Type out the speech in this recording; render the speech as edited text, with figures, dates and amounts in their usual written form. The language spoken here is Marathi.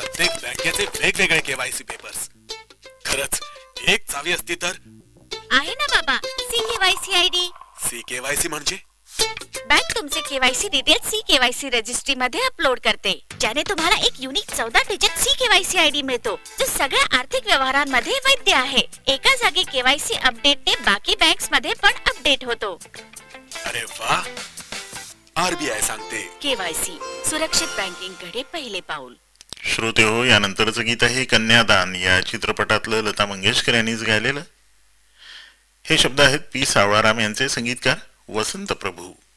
प्रत्येक बँकेचे वेगवेगळे केवायसी पेपर्स. खरंच एक चावी असती तर. आहे ना बाबा, CKYC ID. CKYC म्हणजे बँक तुमचे केवायसी डिटेल्स CKYC रजिस्ट्री मध्ये अपलोड करते, ज्याने तुम्हाला एक युनिक 14 डिजिट CKYC ID मिळतो, जो सगळ्या आर्थिक व्यवहारांमध्ये वैध आहे. एका जागी केवायसी अपडेटने बाकी बँक्स मध्ये पण अपडेट होतो. अरे वा. RBI सांगते केवायसी सुरक्षित बँकिंग कडे पहिले पाऊल. श्रोते हो, यानंतरचं गीत आहे कन्यादान या चित्रपटातलं लता मंगेशकर यांनीच गायलेलं. हे शब्द आहेत P. सावळाराम यांचे, संगीतकार वसंत प्रभू.